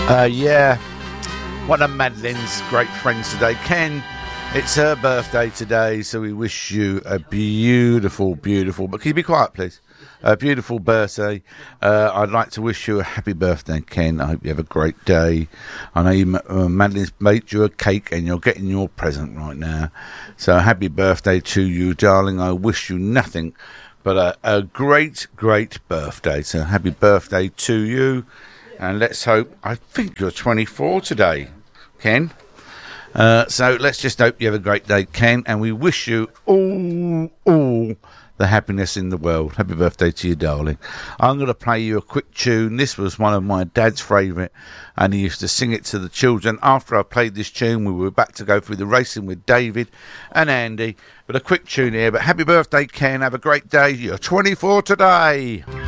Yeah, one of Madeline's great friends today, Ken. It's her birthday today, so we wish you a beautiful, but can you be quiet, please? A beautiful birthday. I'd like to wish you a happy birthday, Ken. I hope you have a great day. I know Madeline's made you a cake and you're getting your present right now. So happy birthday to you, darling. I wish you nothing but a great birthday. So happy birthday to you. And let's hope, I think you're 24 today, Ken. So let's just hope you have a great day, Ken. And we wish you all the happiness in the world. Happy birthday to you, darling. I'm going to play you a quick tune. This was one of my dad's favourite, and he used to sing it to the children. After I played this tune, we were back to go through the racing with David and Andy. But a quick tune here. But happy birthday, Ken. Have a great day. You're 24 today.